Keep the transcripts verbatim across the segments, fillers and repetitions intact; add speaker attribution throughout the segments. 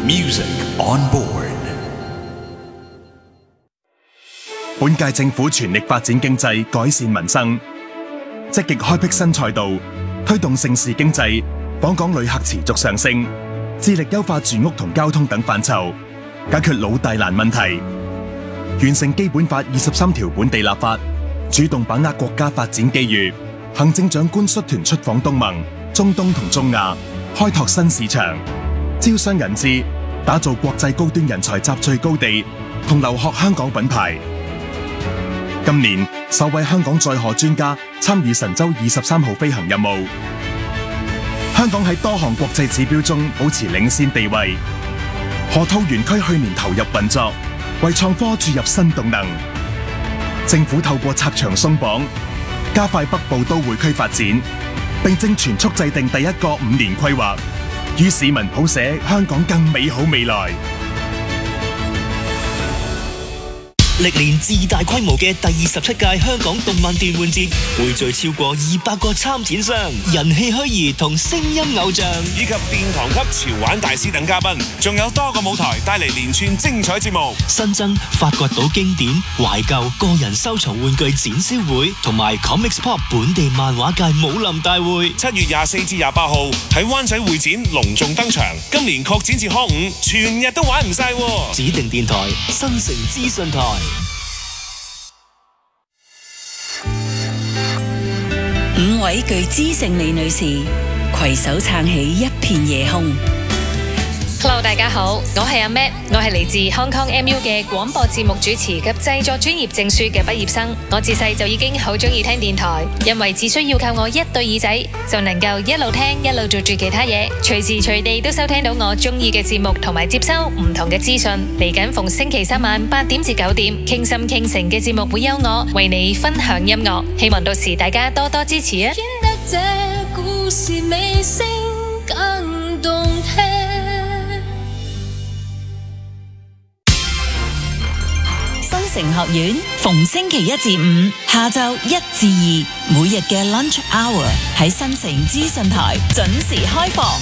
Speaker 1: Music on board。
Speaker 2: 本屆政府全力發展經濟，改善民生，積極開闢新賽道，推動盛事經濟，訪港旅客持續上升，致力優化住屋同交通等範疇，解決老大難問題，完成基本法二十三條本地立法，主動把握國家發展機遇。行政長官率團出訪東盟、中東同中亞，開拓新市場，招商引資，打造國際高端人才集聚高地同留學香港品牌。今年首位香港載荷專家參與神舟二十三號飛行任務，香港喺多項國際指標中保持領先地位。河套園區去年投入運作，為創科注入新動能。政府透過拆牆鬆綁，加快北部都會區發展，並正全速制定第一個五年規劃，與市民譜寫香港更美好未來。
Speaker 3: 歷年最大規模嘅第二十七屆香港動漫電玩節，匯聚超過二百個參展商、人氣虛擬同聲音偶像，
Speaker 4: 以及殿堂級潮玩大師等嘉賓，仲有多個舞台帶嚟連串精彩節目。
Speaker 3: 新增發掘到經典、懷舊、個人收藏玩具展銷會，同埋 Comics Pop 本地漫畫界武林大會。
Speaker 4: 七月廿四至廿八號喺灣仔會展隆重登場，今年擴展至康五，全日都玩唔晒。
Speaker 3: 指定電台新城資訊台。
Speaker 5: 五位具知性美女士攜手撐起一片夜空。
Speaker 6: Hello， 大家好，我係阿 Matt， 我係嚟自 Hong Kong M U 嘅廣播節目主持及製作專業證書嘅畢業生。我自細就已經好中意聽電台，因為只需要靠我一對耳仔，就能夠一路聽一路做住其他嘢，隨時隨地都收聽到我中意嘅節目，同埋接收唔同嘅資訊。嚟緊逢星期三晚八點至九點，傾心傾城嘅節目會有我為你分享音樂，希望到時大家多多支持啊！
Speaker 7: 見得這故事尾聲更動聽。
Speaker 5: 新城學院逢星期一至五下晝一至二，每日嘅 lunch hour 喺新城資訊台準時開課。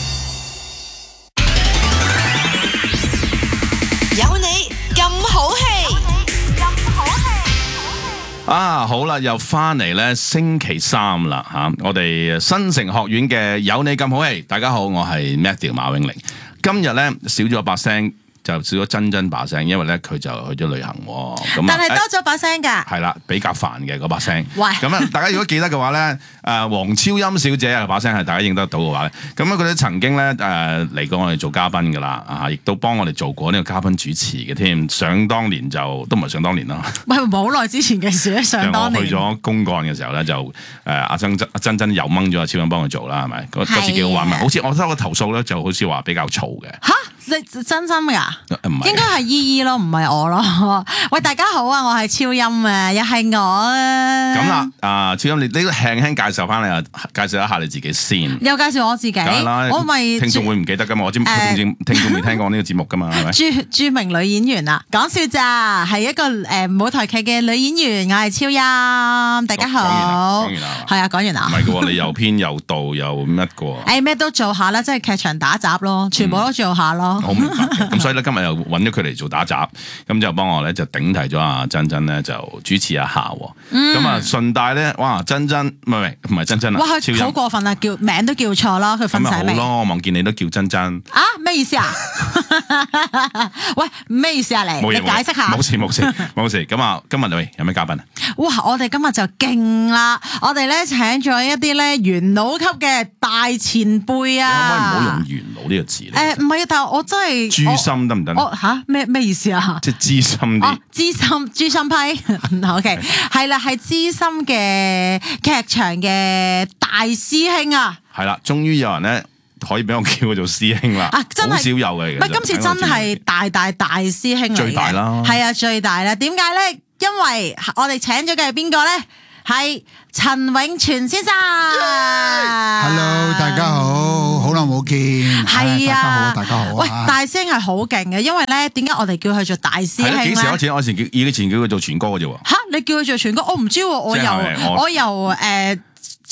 Speaker 5: 有你咁好氣，咁好氣
Speaker 8: 啊！好啦，又翻嚟咧，星期三啦吓，我哋新城學院嘅有你咁好氣。大家好，我係 Matthew 馬永玲。今日咧少咗把聲。就少咗珍珍把聲，因為咧佢就去咗旅行喎。咁
Speaker 9: 但係多咗把聲㗎。係
Speaker 8: 啦，比較煩嘅嗰把聲。
Speaker 9: 喂，
Speaker 8: 咁啊，大家如果記得嘅話咧，誒黃超音小姐啊把聲係大家認得到嘅話咧，咁啊佢哋曾經咧誒嚟過我哋做嘉賓㗎啦，啊亦都幫我哋做過呢個嘉賓主持嘅添。想當年就都唔係想當年啦。
Speaker 9: 喂，冇耐之前嘅事，想當年。
Speaker 8: 我去咗公幹嘅時候咧，就誒阿珍珍阿珍珍又掹咗阿超音幫佢做啦，係咪？嗰次幾好玩嘛？好似我收個投訴咧，就好似話比較嘈嘅。嚇！你
Speaker 9: 真心㗎？
Speaker 8: 唔係，
Speaker 9: 應該係依依咯，唔係我咯。喂，大家好啊，我係超音啊，又係我啊。
Speaker 8: 咁啦，啊超音，你你都輕輕介紹翻你啊，介紹一下你自己先。
Speaker 9: 又介紹我自己，我咪
Speaker 8: 聽眾會唔記得㗎嘛？我知聽眾聽眾未聽過呢個節目㗎嘛？係咪？
Speaker 9: 著著名女演員啊，講笑咋，係一個誒舞台劇嘅女演員，我係超音。大家好。講完啦，係啊，講完啦。
Speaker 8: 唔係嘅喎，你又編又導又乜嘅？
Speaker 9: 誒咩都做下啦，即係劇場打雜咯，全部都做下咯。
Speaker 8: 好明白。咁所以咧，今日又揾咗佢嚟做打雜，咁就幫我咧就頂替咗阿珍珍咧就主持一下喎。咁啊順帶咧，哇珍珍唔係唔係珍珍啊，
Speaker 9: 哇佢好過分啊，叫名都叫錯啦，佢瞓晒未？
Speaker 8: 咁咪好咯，我望見你都叫珍珍。
Speaker 9: 啊咩意思啊？喂咩意思啊？你你解釋下。
Speaker 8: 冇事冇事冇事。咁啊今日喂有咩嘉賓啊？
Speaker 9: 哇我哋今日就勁啦，我哋咧請咗一啲咧元老級嘅大前輩啊。
Speaker 8: 可唔可以唔好用元老呢個字咧？
Speaker 9: 誒唔係啊，但係我真係。
Speaker 8: 誅心得唔得？
Speaker 9: 我吓咩咩意思啊？
Speaker 8: 即係資深啲。
Speaker 9: 資深誅心批，OK， 係啦，係資深嘅劇場嘅大師兄啊。
Speaker 8: 係啦，終於有人咧可以俾我叫佢做師兄啦。啊，真係好少有嘅。
Speaker 9: 唔係今次真係大大大師兄嚟嘅。
Speaker 8: 最大啦。係
Speaker 9: 啊，最大啦。點解咧？因為我哋請咗嘅係邊個咧？係陳永全先生。
Speaker 10: Hello， 大家好，好耐冇見。
Speaker 9: 係啊，
Speaker 10: 大家好，大家好。
Speaker 9: 喂，大師兄係好勁嘅，因為咧，點解我哋叫佢做大師兄咧？
Speaker 8: 幾時開始？我以前叫以前叫佢做全哥嘅啫喎。
Speaker 9: 吓，你叫佢做全哥，我唔知喎，我由我由誒。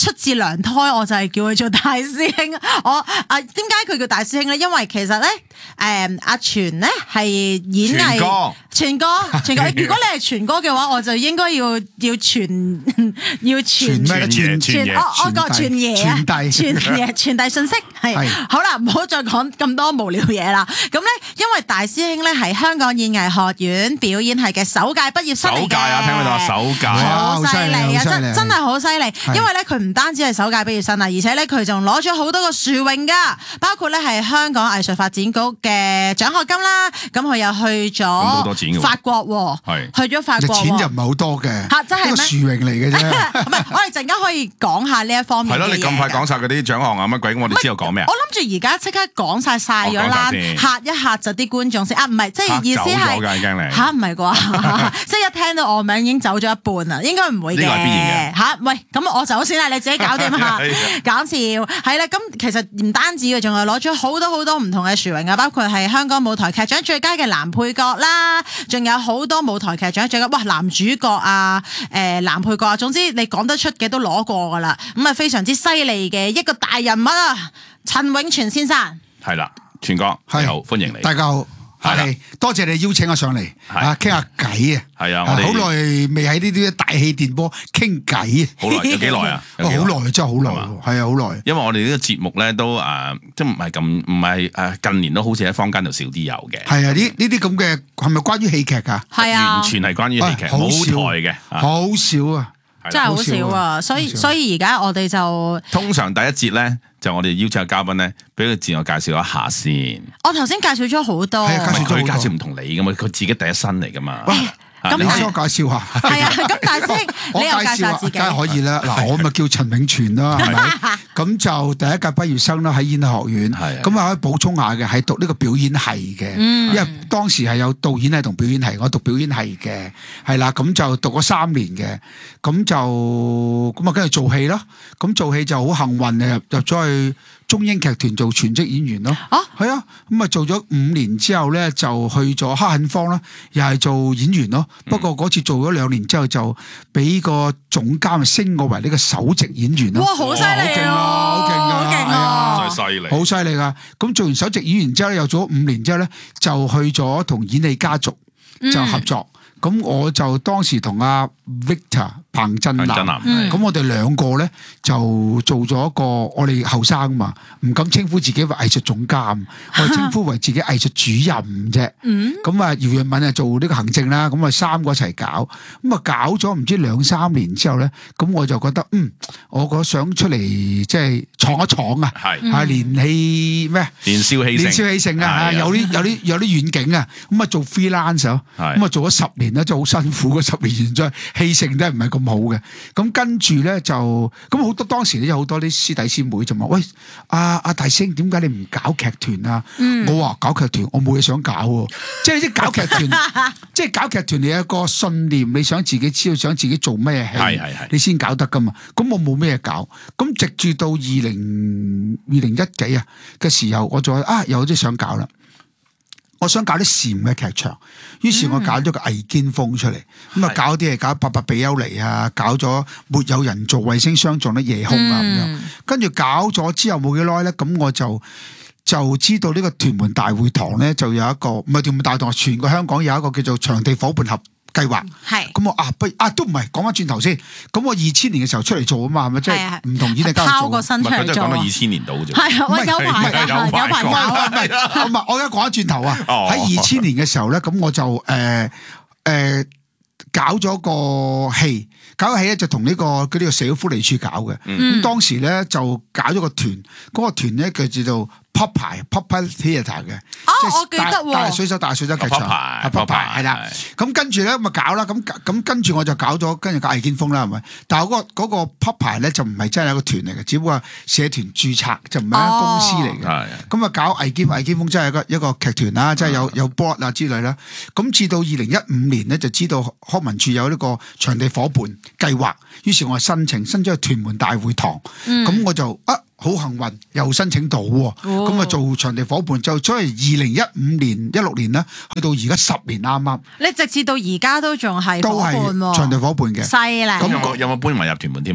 Speaker 9: 出自娘胎，我就係叫佢做大師兄。我啊，點解佢叫大師兄咧？因為其實咧，誒阿全咧係演藝全哥，全哥。如果你係全哥嘅話，我就應該要要傳要傳
Speaker 10: 咩傳
Speaker 9: 傳我我個傳爺啊，傳爺傳遞信息係好啦，唔好再講咁多無聊嘢啦。咁咧，因為大師兄咧係香港演藝學院表演系嘅首屆畢業生嚟嘅，
Speaker 8: 首屆啊，聽唔聽到啊？首屆
Speaker 9: 好犀利啊！真真係好犀利，因為咧佢唔單止係首屆畢業生啊，而且咧佢仲攞咗好多個殊榮噶，包括咧係香港藝術發展局嘅獎學金啦，咁佢又去咗法國，係去咗法國，
Speaker 10: 錢就唔係好多嘅，
Speaker 9: 嚇真係咩？
Speaker 10: 殊榮嚟嘅啫。
Speaker 9: 唔係，我哋陣間可以講下呢一方面嘅嘢。係咯，
Speaker 8: 你咁快講晒嗰啲獎項啊乜鬼？我哋知道講咩啊？
Speaker 9: 我諗住而家即刻講晒晒咗啦，嚇一嚇就啲觀眾先啊！唔係，即係意思係嚇唔係啩？即係一聽到我名已經走咗一半啦，應該唔會嘅。呢個係必然嘅嚇。喂，咁我走先啦，你自己搞掂下。搞笑係啦，咁其實唔單止嘅，仲係攞咗好多好多唔同嘅殊榮啊，包括係香港舞台劇獎最佳嘅男配角啦，仲有好多舞台劇獎最佳哇男主角啊，誒、呃、男配角啊，總之你講得出嘅都攞過噶啦，咁啊非常之犀利嘅一個大人物啊，陳永全先生。
Speaker 8: 係啦，全哥你好，歡迎你，
Speaker 10: 大家好。係，多謝你邀請我上嚟啊，傾下偈啊！
Speaker 8: 係啊，我哋
Speaker 10: 好耐未喺呢啲大氣電波傾偈啊！
Speaker 8: 好耐，有幾耐啊？
Speaker 10: 好耐，真係好耐，係啊，好耐。
Speaker 8: 因為我哋呢個節目咧都誒，即係唔係咁，唔係誒，近年都好似喺坊間度少啲有嘅。
Speaker 10: 係啊，呢呢啲咁嘅係咪關於戲劇㗎？
Speaker 9: 係啊，
Speaker 8: 完全係關於戲劇舞台嘅，
Speaker 10: 好少啊，
Speaker 9: 真係好少啊！所以所以而家我哋就
Speaker 8: 通常第一節咧。就我哋邀請嘅嘉賓咧，俾佢自我介紹一下先。
Speaker 9: 我頭先介紹咗好多，
Speaker 10: 係介紹咗
Speaker 8: 佢介紹唔同你噶嘛，佢自己第一身嚟噶嘛。
Speaker 9: 咁
Speaker 10: 你先我介紹下。
Speaker 9: 係啊，咁大師兄，你又介紹下自己，
Speaker 10: 梗係可以啦。嗱，我咪叫陳永全啦，係咪？咁就第一屆畢業生啦，喺演藝學院。咁啊，可以補充下嘅，係讀呢個表演系嘅。因為當時係有導演系同表演系，我讀表演系嘅，係啦。咁就讀咗三年嘅，咁就咁啊，跟住做戲咯。咁做戲就好幸運誒，入咗去中英劇團做全職演員咯。啊，係啊。咁啊，做咗五年之後咧，就去咗黑肯坊啦，又係做演員咯。不過嗰次做咗兩年之後，就俾個總監升我為呢個首席演員咯。
Speaker 9: 哇，好犀利啊！
Speaker 10: 好勁啊！
Speaker 9: 好勁啊！
Speaker 8: 真係犀利，
Speaker 10: 好犀利噶。咁做完首席演員之後咧，又做咗五年之後咧，就去咗同演戲家族就合作。咁、嗯、我就當時同阿 Victor 彭振南，咁、嗯、我哋兩個咧就做咗一個，我哋後生嘛，唔敢稱呼自己為藝術總監，我哋稱呼為自己藝術主任啫。咁啊、嗯，姚潤敏啊做呢個行政啦，咁啊三個一齊搞，咁啊搞咗唔知兩三年之後咧，咁我就覺得嗯，我覺得想出嚟即係闖一闖啊，係年氣咩？
Speaker 8: 年少氣盛，
Speaker 10: 年少氣盛啊！有啲有啲有啲遠景啊！咁啊做 freelance 咁啊做咗十年咧，真係好辛苦嘅十年，現在氣盛都係唔係咁好嘅。咁跟住咧就咁好多當時咧有好多啲師弟師妹就問：喂，阿、啊、阿大師兄，點解你唔搞劇團啊？嗯、我話搞劇團，我冇嘢想搞喎。即係啲搞劇團，即係搞劇團，你有一個信念，你想自己知道，想自己做咩戲，係係係你先搞得噶嘛。咁我冇咩搞。咁直至到二零二零一幾啊嘅時候，我就啊有啲想搞啦。我想搞啲禪嘅劇場，於是我搞咗個魏堅風出嚟，咁啊、嗯、搞啲嘢，搞八百比丘尼啊，搞咗沒有人做衛星相撞的夜空啊咁樣，跟住搞咗之後冇幾耐咧，咁我就就知道呢個屯門大會堂咧就有一個，唔係屯門大會堂，全個香港有一個叫做場地伙伴合計劃，係咁我啊不啊都唔係講翻轉頭先，咁我二千年嘅時候出嚟做啊嘛，係咪即係唔同演藝交流做？拋個身出嚟做，佢都講到二千年到啫。係我有排有排有排搞啊，唔係唔係，我而家講翻轉頭啊，喺二千年嘅時候咧，咁我就誒誒搞咗個戲，搞個戲咧就同呢個嗰啲個社會福利處搞嘅，咁當時咧就搞咗個團，嗰個團咧佢叫做Popeye Popeye Theatre 嘅，哦，我記得喎，大水手大水手劇場，Popeye 係啦，咁跟住咧咪搞啦，咁咁跟住我就搞咗，跟住搞魏堅風啦，係咪？但係嗰個嗰個 Popeye 咧就唔係真係一個團嚟嘅，只不過社團註冊就唔係一間公司嚟嘅，咁啊搞魏堅魏堅風真係一個一個劇團啦，即係有有 board 啊之類啦，咁至到二零一五年咧就知道康文署有呢個場地伙伴計劃，於是我申請申咗去屯門大會堂，咁我就啊。好幸運又申請到喎，咁啊、哦、做場地伙伴就所以二零一五年一六年咧，去到而家十年啱啱。你直至到而家都仲係都係場地伙伴嘅，犀利。咁有冇有冇搬埋入屯門添啊？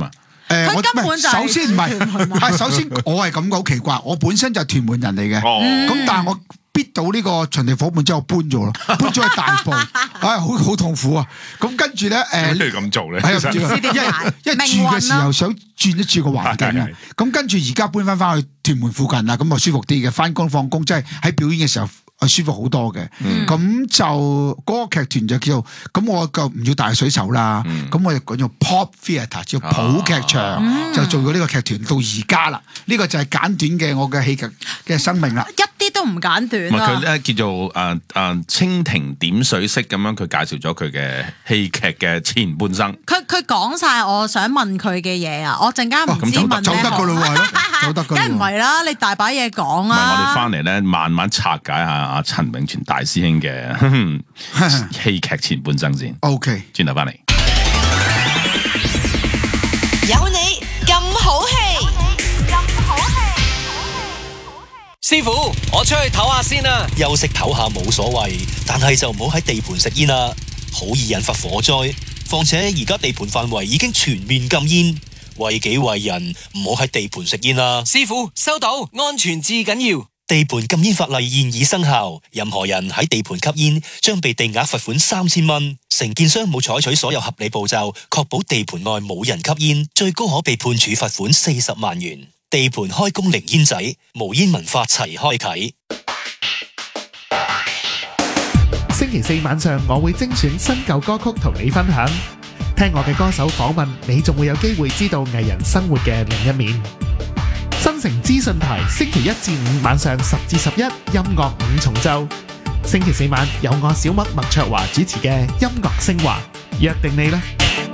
Speaker 10: 誒，
Speaker 9: 佢根本就係
Speaker 10: 首先唔係，係首先我係咁嘅，好奇怪，我本身就係屯門人嚟嘅，咁但係我逼到呢個場地伙伴之後搬咗咯，搬咗去大埔，唉，好好痛苦啊！咁跟住咧，誒，
Speaker 4: 你咁做咧？
Speaker 10: 係啊，因為因為住嘅時候想轉一轉個環境啊，咁跟住而家搬翻翻去屯門附近啦，咁啊舒服啲嘅，翻工放工即係喺表演嘅時候。舒服好多嘅，咁、嗯、就嗰、那個劇團就叫做，咁我就唔要大水手啦，咁、嗯、我就講做 Pop Theatre， 叫普劇場，啊、就做咗呢個劇團到而家啦。呢、這個就係簡短嘅我嘅戲劇嘅生命啦。
Speaker 9: 一啲都唔簡短啊！
Speaker 8: 佢咧叫做誒誒、呃、蜻蜓點水式咁樣，佢介紹咗佢嘅戲劇嘅前半生。佢
Speaker 9: 佢講晒我想問佢嘅嘢啊！我陣間唔知問咩
Speaker 10: 走得噶啦，走得噶啦，
Speaker 9: 梗唔係啦！你大把嘢講啊！
Speaker 8: 唔係我哋翻嚟咧，慢慢拆解下。阿陳永全大師兄嘅戲劇前半生先
Speaker 10: ，OK，
Speaker 8: 轉頭翻嚟，
Speaker 5: 有你咁好戲，咁好
Speaker 3: 戲，師傅，我出去唞下先啦，休息唞下冇所謂，但係就唔好喺地盤食煙啦，好易引發火災。況且而家地盤範圍已經全面禁煙，為己為人，唔好喺地盤食煙啦。師傅收到，安全至緊要。地盤禁煙法例現已生效，任何人喺地盤吸煙將被定額罰款三千蚊。承建商冇採取所有合理步驟，確保地盤內冇人吸煙，最高可被判處罰款四十萬元。地盤開工零煙仔，無煙文化齊開啟。
Speaker 11: 星期四晚上，我會精選新舊歌曲同你分享。聽我嘅歌手訪問，你仲會有機會知道藝人生活嘅另一面。新城資訊台星期一至五晚上十至十一音樂五重奏，星期四晚有我小麥麥卓華主持嘅音樂昇華，約定你啦！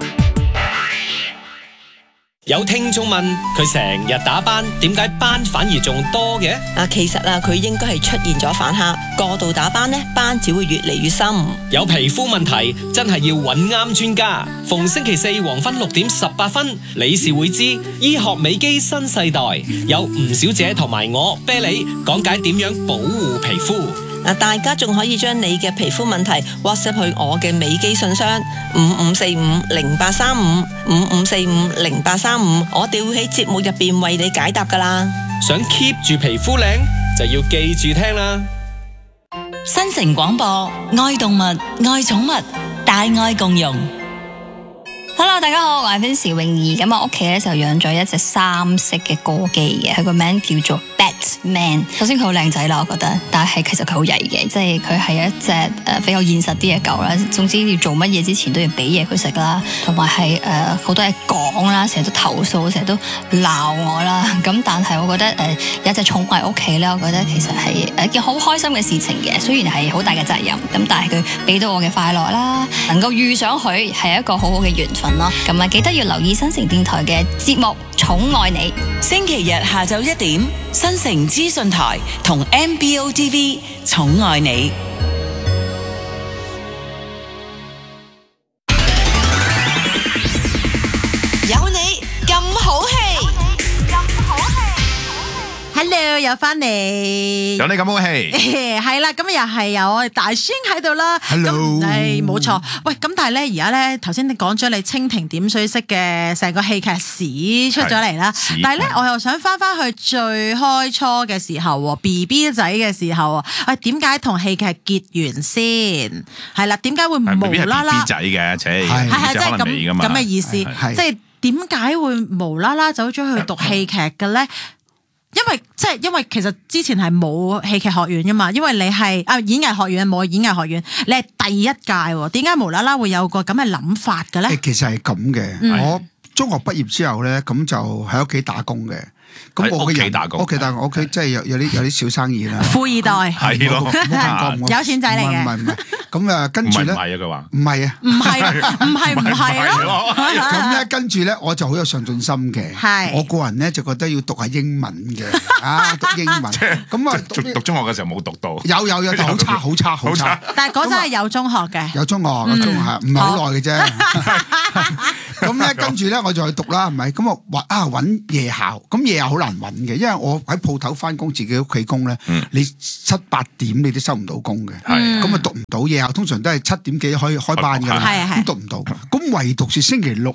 Speaker 3: 有聽眾問佢成日打斑，點解斑反而仲多嘅？
Speaker 12: 啊，其實啊，佢應該係出現咗反黑，過度打斑呢，斑只會越嚟越深。
Speaker 3: 有皮膚問題真係要揾啱專家。逢星期四黃昏六點十八分，理事會知醫學美肌新世代，有吳小姐同埋我啤梨講解點樣保護皮膚。
Speaker 12: 嗱，大家仲可以將你嘅皮膚問題 WhatsApp 去我嘅美肌信箱五五四五零八三五五五四五零八三五，我哋會喺節目入邊為你解答噶啦。
Speaker 3: 想 keep 住皮膚靚，就要記住聽啦。
Speaker 5: 新城廣播，愛動物，愛寵物，大愛共融。
Speaker 13: Hello， 大家好，我係 Vincy 泳兒。咁我屋企咧就養咗一隻三色嘅哥基嘅，佢個名叫做 Batman。首先佢好靚仔啦，我覺得，但係其實佢好曳嘅，即係佢係一隻誒、呃、比較現實啲嘅狗啦。總之要做乜嘢之前都要俾嘢佢食啦，同埋係誒好多嘢講啦，成日都投訴，成日都鬧我啦。咁但係我覺得誒、呃、有一隻寵物喺屋企咧，我覺得其實係誒一件好開心嘅事情嘅。雖然係好大嘅責任，咁但係佢俾到我嘅快樂啦，能夠遇上佢係一個好好嘅緣分。咁啊，記得要留意新城電台嘅節目《寵愛你》，
Speaker 5: 星期日下晝一點，新城資訊台同 M B O T V《寵愛你》。
Speaker 12: 有你咁好戲，咁好戲。
Speaker 9: Hello， 又翻嚟，
Speaker 8: 有你咁好戲，
Speaker 9: 係啦，咁又係有我哋大孫喺度啦。
Speaker 10: Hello，
Speaker 9: 係冇錯。喂，咁但係咧，而家咧，頭先你講咗你蜻蜓點水式嘅成個戲劇史出咗嚟啦，但係咧，我又想翻翻去最開初嘅時候 ，B B 仔嘅時候，喂，點解同戲劇結緣先？係啦，點解會無啦啦
Speaker 8: B B 仔嘅？係
Speaker 9: 係係即係咁咁嘅意思，即係點解會無啦啦走咗去讀戲劇嘅咧？因為即係因為其實之前係冇戲劇學院噶嘛，因為你係啊演藝學院冇演藝學院，你係第一屆，點解無啦啦會有個咁嘅諗法嘅咧？
Speaker 10: 其實係咁嘅，嗯、我中學畢業之後咧，咁就喺屋企打工嘅。咁我嘅人，屋企打工，屋企打工，屋企即係有有啲有啲小生意啦。
Speaker 9: 富二代
Speaker 8: 係咯，
Speaker 9: 有錢仔嚟嘅。
Speaker 10: 唔係唔係，咁啊跟住咧，唔係
Speaker 8: 啊佢話，
Speaker 10: 唔係啊，
Speaker 9: 唔係唔係唔係咯。
Speaker 10: 咁咧跟住咧，我就好有上進心嘅。係，我個人咧就覺得要讀下英文嘅，啊讀英文。咁啊
Speaker 8: 讀讀中學嘅時候冇讀到。
Speaker 10: 有有有，但好差好差好差。
Speaker 9: 但係嗰陣係有中學嘅。
Speaker 10: 有中學，有中學，唔係好耐嘅啫。咁咧跟住咧我就去讀啦，係咪？咁我話啊揾夜校，咁夜校好難揾嘅，因為我喺鋪頭翻工，自己屋企工咧，嗯、你七八點你都收唔到工嘅，咁啊讀唔到夜校，通常都係七點幾可以開班㗎啦，咁讀唔到。咁唯獨是星期六咧，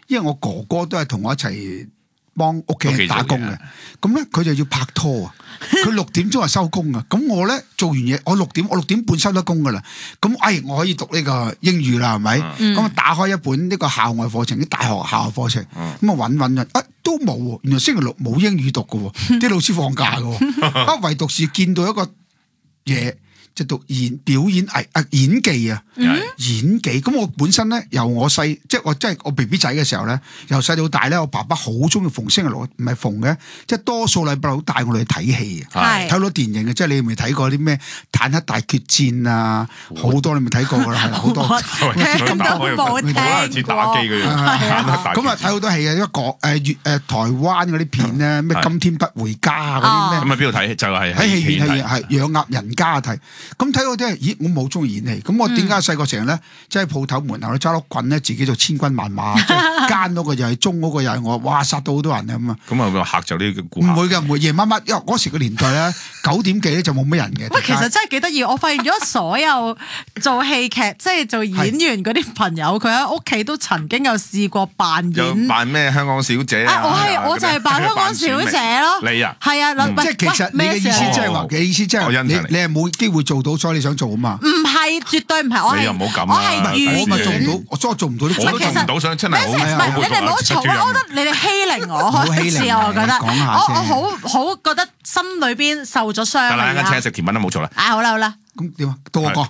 Speaker 10: 因為我哥哥都係同我一齊幫屋企人打工嘅，咁咧佢就要拍拖啊。佢六點鐘就收工啊，咁我咧做完嘢，我六點我六點半收得工噶啦。咁哎，我可以讀呢個英語啦，係咪？咁啊打開一本呢個校外課程，啲大學校外課程，咁啊揾揾啊，都冇喎。原來星期六冇英語讀嘅喎，啲老師放假嘅喎，啊唯獨是見到一個嘢。就讀演表演藝啊演技啊，嗯、演技咁我本身咧由我細即係我即係我 B B 仔嘅時候咧，由細到大咧，我爸爸好中意逢星期六唔係逢嘅，即係多數禮拜六帶我哋去睇戲嘅，睇好多電影嘅，即係你未睇過啲咩坦克大決戰啊，好多你未睇過㗎啦，係好多
Speaker 9: 聽都冇聽過。
Speaker 10: 咁啊睇好多戲啊，一個誒粵誒台灣嗰啲片咧，咩今天不回家啊嗰啲咩，
Speaker 8: 咁啊邊度睇？就係
Speaker 10: 喺戲院睇，係養鴨人家睇。咁睇到啲，咦！我冇中意演戲，咁我點解細個成日咧，即係鋪頭門口咧揸碌棍咧，自己做千軍萬馬，即係奸嗰個又係忠嗰個又係我，哇！殺到好多人咁啊！
Speaker 8: 咁啊會嚇就呢個顧客？
Speaker 10: 唔會嘅，唔會夜晚晚，因為嗰時個年代咧，九點幾咧就冇乜人嘅。
Speaker 9: 喂，其實真係幾得意，我發現咗所有做戲劇即係做演員嗰啲朋友，佢喺屋企都曾經有試過扮演。
Speaker 8: 扮咩香港小姐啊？
Speaker 9: 我係我就係扮香港小姐咯。
Speaker 8: 你啊？
Speaker 9: 係啊，
Speaker 10: 即係其實你嘅意思即係話嘅意思即係你你係冇機會做到，所以你想做啊嘛？
Speaker 9: 唔係，絕對唔係，我係我係預
Speaker 10: 我咪做唔到，我真係做唔到啲。
Speaker 8: 我都做唔到，想真係好。
Speaker 9: 你哋唔好嘈啊！我覺得你哋欺凌我，好似我覺得，我我好好覺得心裏邊受咗傷。
Speaker 8: 得啦，一陣請食甜品都冇錯啦。
Speaker 9: 啊，好啦好啦，
Speaker 10: 咁點啊？到我講。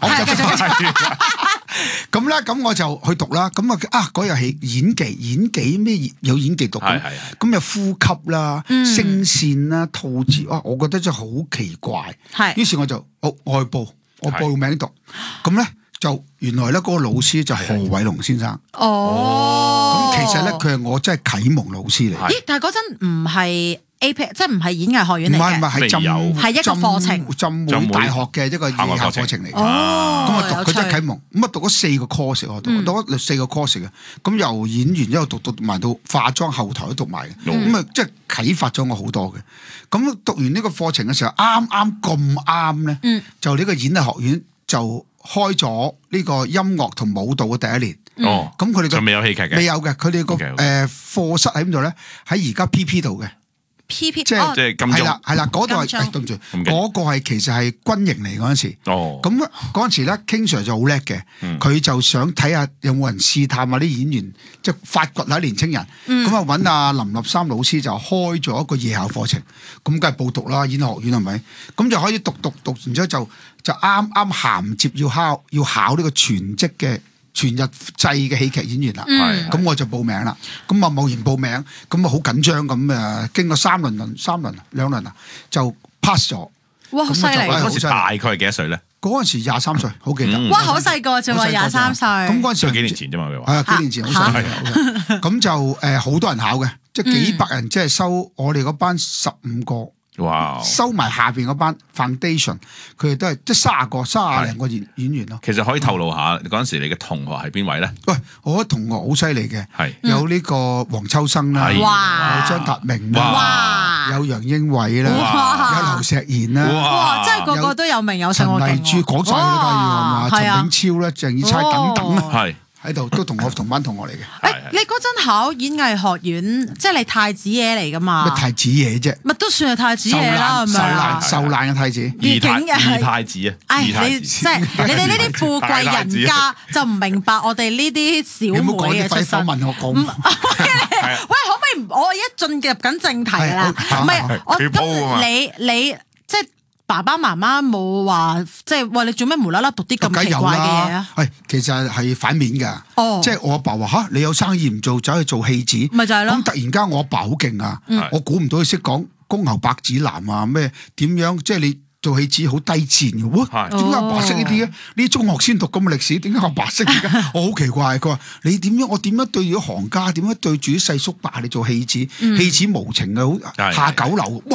Speaker 10: 咁咧，咁我就去讀啦。咁啊啊，嗰日係演技，演技咩有演技讀咁，咁又呼吸啦、聲線啦、吐字，哇！我覺得真係好奇怪。係，於是我就哦外報，我報名讀。咁咧就原來咧嗰個老師就何偉龍先生。哦，咁其實咧佢係我真係啟蒙老師嚟。
Speaker 9: 咦？但係嗰陣唔係。A P 即係唔係演藝學院嚟嘅，
Speaker 10: 唔係唔係係浸
Speaker 9: 係一個課程，
Speaker 10: 浸會大學嘅一個夜校課程嚟嘅。哦，咁啊讀佢真係啟蒙，咁啊讀咗四個 course 我讀，讀咗四個 course 嘅。咁由演員一路讀讀埋到化妝後台都讀埋嘅，咁啊即係啟發咗我好多嘅。咁讀完呢個課程嘅時候，啱啱咁啱咧，就呢個演藝學院就開咗呢個音樂同舞蹈嘅第一年。哦，咁佢哋
Speaker 8: 就未有戲劇嘅，
Speaker 10: 未有嘅。佢哋個誒課室喺邊度咧？喺而家 P P 度嘅。
Speaker 9: P P
Speaker 10: 即係
Speaker 8: 即係金鐘，
Speaker 10: 係啦係啦，嗰度係對唔住，嗰個係其實係軍營嚟嗰陣時。哦，咁嗰陣時咧 ，King Sir 就好叻嘅，佢就想睇下有冇人試探下啲演員，即係發掘下啲年青人。咁啊揾阿林立三老師就開咗一個夜校課程，咁梗係報讀啦，演藝學院係咪？咁就開始讀讀讀，然之後就就啱啱銜接要考要考呢個全職嘅。全日制嘅戲劇演員啦，咁、嗯、我就報名啦。咁啊貿然報名，咁啊好緊張咁誒，經過三輪輪三輪兩輪啊，就 pass 咗。
Speaker 9: 哇，好犀利！
Speaker 8: 嗰時大概係幾多歲咧？
Speaker 10: 嗰陣時廿三歲，好記得。嗯、
Speaker 9: 哇，好細個啫喎，廿三歲。
Speaker 10: 咁嗰陣時
Speaker 8: 幾年前啫嘛，佢話。
Speaker 10: 係啊，幾年前好細個。咁就誒好多人考嘅，即係幾百人，即係收我哋嗰班十五個。哇！收埋下邊嗰班 foundation，佢哋都係即係卅個、卅零個演演員咯。
Speaker 8: 其實可以透露下嗰陣時你嘅同學係邊位咧？
Speaker 10: 喂，我啲同學好犀利嘅，係有呢個黃秋生啦，有張達明啦，有楊英偉啦，有劉錫賢啦，
Speaker 9: 哇！真係個個都有名有姓，
Speaker 10: 陳麗珠講晒都得要係嘛？陳永超咧、鄭以差等等啊，係。喺度都同我同班同學嚟嘅。
Speaker 9: 誒，你嗰陣考演藝學院，即係你太子爺嚟噶嘛？
Speaker 10: 咩太子爺啫？
Speaker 9: 咪都算係太子爺啦，係咪啊？
Speaker 10: 受難嘅太子，
Speaker 8: 二太二太子啊！
Speaker 9: 唉，你即係你哋呢啲富貴人家就唔明白我哋呢啲小妹嘅出身。
Speaker 10: 問我講，
Speaker 9: 喂，可唔可以？我一進入緊正題啦，唔係我咁你你即係。爸爸媽媽冇話，即係話你做咩無啦啦讀啲咁奇怪嘅嘢啊？
Speaker 10: 係其實係反面㗎，哦、即係我阿爸話吓，你有生意唔做，走去做戲子，咪就係咯。咁突然間我阿爸好勁啊，嗯、我估唔到佢識講公牛白子男啊咩點樣，即係你做戲子好低賤嘅喎。點解阿爸識呢啲嘅？呢啲中學先讀咁嘅歷史，點解阿爸識而家？我好奇怪，佢話你點樣？我點樣對住啲行家？點樣對住啲細叔伯你做戲子？戲子、嗯、無情嘅，好下九流，哇！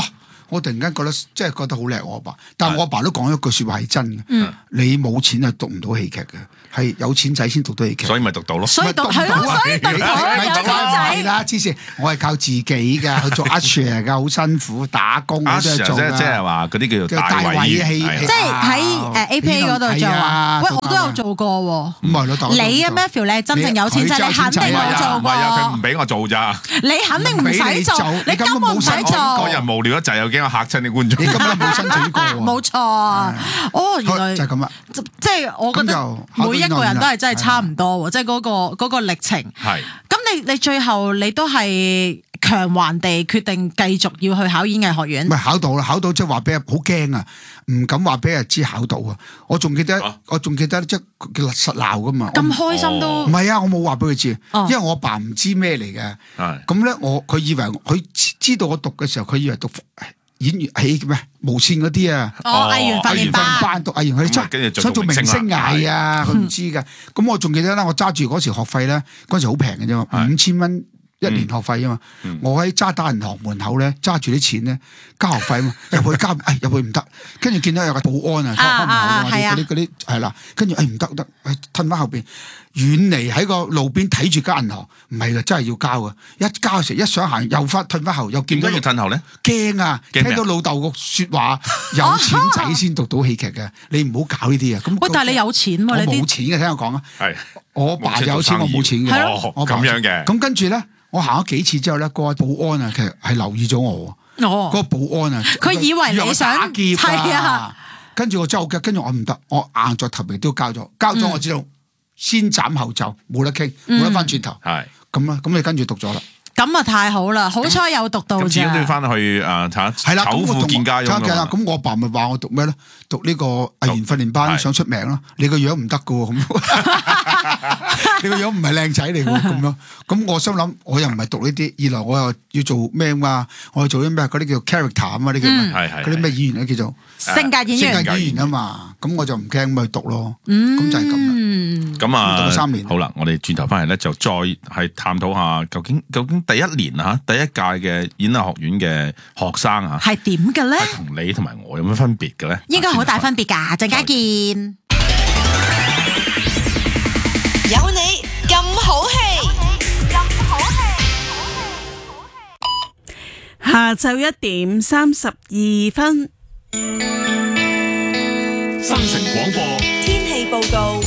Speaker 10: 我突然間覺得即係覺得好叻我阿爸，但係我阿爸都講一句説話係真嘅，你冇錢係讀唔到戲劇嘅，係有錢仔先讀到戲劇，
Speaker 8: 所以咪讀到咯，
Speaker 9: 所以讀係咯，所以讀到有錢仔
Speaker 10: 啦，之前我係靠自己㗎，去做阿 Sir 㗎，好辛苦打工嗰啲做㗎，
Speaker 8: 即係話嗰啲叫做大
Speaker 10: 偉戲，
Speaker 9: 即係喺誒 A P A 嗰度做啊，喂，我都有做過喎，
Speaker 10: 咁咪咯，
Speaker 9: 你啊 Matthew 你係真正有錢仔，你肯定冇做過，
Speaker 8: 係啊，佢唔俾我做咋，
Speaker 9: 你肯定唔使做，你根本唔使做，
Speaker 8: 個人無聊一滯，又驚我嚇親啲觀眾，
Speaker 10: 你根本冇申請過，
Speaker 9: 冇錯，哦，原來
Speaker 10: 就係咁啦，
Speaker 9: 即係我覺得每一個人都係真係差唔多，即係嗰個嗰個歷程。
Speaker 8: 係，
Speaker 9: 咁你你最後你都係強橫地決定繼續要去考演藝學院。
Speaker 10: 唔係考到啦，考到即係話俾人好驚啊，唔敢話俾人知考到啊！我仲記得，我仲記得即係佢實鬧噶嘛。
Speaker 9: 咁開心都
Speaker 10: 唔係啊！我冇話俾佢知，因為我阿爸唔知咩嚟嘅。
Speaker 8: 係
Speaker 10: 咁咧，我佢以為佢知道我讀嘅時候，佢以為讀演員係咩無線嗰啲啊。
Speaker 9: 哦，藝員訓練班
Speaker 10: 讀藝員，佢真想做明星藝啊！佢唔知㗎。咁我仲記得啦，我揸住嗰時學費咧，嗰時好平嘅啫嘛，五千蚊。一年學費啊嘛，嗯、我喺渣打銀行門口咧揸住啲錢咧交學費啊嘛，入去交，哎入去唔得，跟住見到有個保安啊，開門口啊，嗰啲嗰啲係啦，跟住哎唔得得，褪翻後邊，遠離喺個路邊睇住間銀行，唔係噶，真係要交噶，一交時一想行又翻褪翻後，又見到
Speaker 8: 要褪後咧，
Speaker 10: 驚啊！聽到老豆個説話，有錢仔先讀到戲劇嘅，你唔好搞呢啲啊！咁
Speaker 9: 喂，但係你有錢喎，你
Speaker 10: 冇錢嘅，聽我講啊，
Speaker 8: 係
Speaker 10: 我爸有錢，我冇錢嘅，
Speaker 8: 係咁樣嘅，
Speaker 10: 咁跟住咧。我行咗幾次之後咧，個保安啊，其實係留意咗我。哦，嗰個保安啊，
Speaker 9: 佢以為你想
Speaker 10: 劫
Speaker 9: 係啊。
Speaker 10: 跟住我真係好驚，跟住我唔得，我硬着頭皮都交咗，交咗我知道先斬後奏，冇得傾，冇得翻轉頭。係咁啦，咁你跟住讀咗啦。咁
Speaker 9: 啊太好啦，好彩有讀到啫。
Speaker 8: 咁始終都要翻去誒睇下，係啦，醜婦見家翁啊。
Speaker 10: 咁我阿爸咪話我讀咩咧？讀呢個藝員訓練班，想出名咯。你個樣唔得噶喎，咁你個樣唔係靚仔嚟喎，咁樣。咁我心諗，我又唔係讀呢啲，二來我又要做咩嘛？我要做啲咩？嗰啲叫 character 啊嘛，呢叫嗰啲咩演員咧叫做
Speaker 9: 性格演員。
Speaker 10: 性格演員啊嘛，咁我就唔驚，咪去讀咯。咁就係咁啦。
Speaker 8: 咁啊，
Speaker 10: 讀咗三年。
Speaker 8: 好啦，我哋轉頭翻嚟咧，就再係探討下究竟究竟第一年嚇第一屆嘅演藝學院嘅學生啊，
Speaker 9: 係點嘅咧？
Speaker 8: 同你同埋我有咩分別嘅咧？
Speaker 9: 應該好大分別㗎，陣間見。
Speaker 12: 有你咁好戲，咁好戲。
Speaker 14: 下晝一點三十二分，
Speaker 4: 新城廣播
Speaker 12: 天氣報告。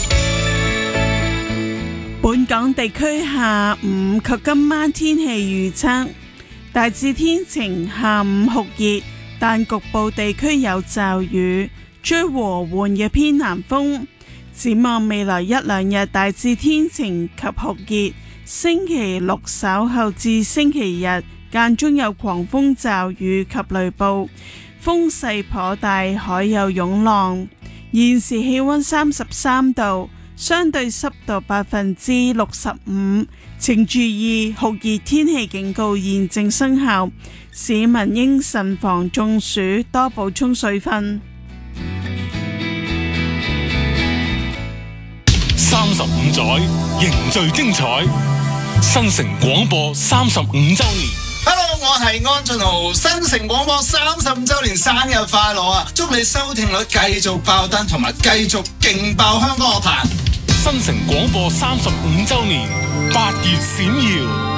Speaker 14: 本港地區下午及今晚天氣預測，大致天晴，下午酷熱，但局部地區有驟雨，吹和緩嘅偏南風。展望未來一兩日大致天晴及酷熱，星期六稍後至星期日間中有狂風驟雨及雷暴，風勢頗大，海有湧浪。現時氣溫三十三度，相對濕度百分之六十五，請注意酷熱天氣警告現正生效，市民應慎防中暑，多補充水分。
Speaker 4: 三十五載凝聚精彩，新城廣播三十五週年。
Speaker 15: Hello， 我係安俊豪，新城廣播三十五週年生日快樂啊！祝你收聽率繼續爆燈，同埋繼續勁爆香港樂壇。
Speaker 4: 新城廣播三十五週年，八月閃耀。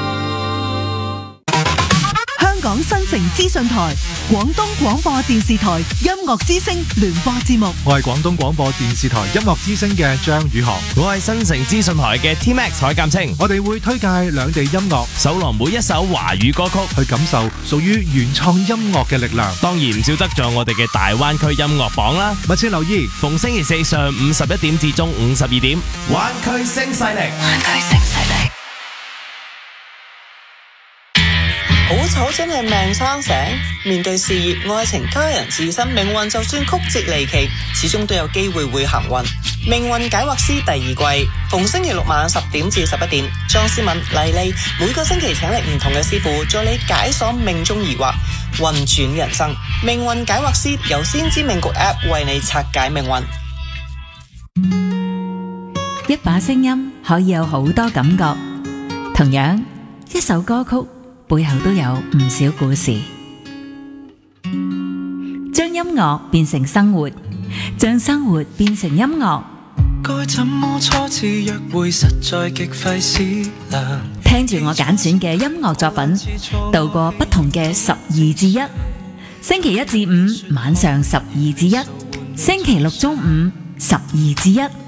Speaker 16: 香港新城資訊台、廣東廣播電視台音樂之聲聯播節目。
Speaker 17: 我係廣東廣播電視台音樂之聲嘅張宇航，
Speaker 18: 我係新城資訊台嘅 T Max 蔡鑑清。
Speaker 17: 我哋會推介兩地音樂，
Speaker 18: 搜羅每一首華語歌曲，
Speaker 17: 去感受屬於原創音樂嘅力量。
Speaker 18: 當然唔少得咗我哋嘅大灣區音樂榜啦。
Speaker 17: 密切留意，
Speaker 18: 逢星期四上午十一點至中午十二點，灣區聲勢力，灣區聲勢力。
Speaker 12: 好彩真係命生醒，面對事業、愛情、家人、自身命運，就算曲折離奇，始終都有機會會行運。命運解惑師第二季，逢星期六晚十點至十一點，莊思敏、麗麗每個星期請嚟唔同嘅師傅，助你解鎖命中疑惑，運轉人生。命運解惑師由先知命局 App 為你拆解命運。
Speaker 5: 一把聲音可以有好多感覺，同樣一首歌曲背後都有唔少故事。 樂變成生活，將生活變成音樂。
Speaker 19: 該怎麼初次約會實在極費思量，
Speaker 5: 聽住我揀選嘅音樂作品，度過不同嘅十二至一。星期一至五晚上十二至一，星期六中午十二至一。